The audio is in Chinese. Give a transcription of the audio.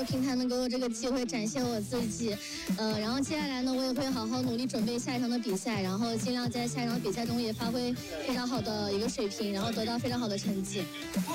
平台能给我这个机会展现我自己。然后接下来呢，我也会好好努力准备下一场的比赛，然后尽量在下一场比赛中也发挥非常好的一个水平，然后得到非常好的成绩。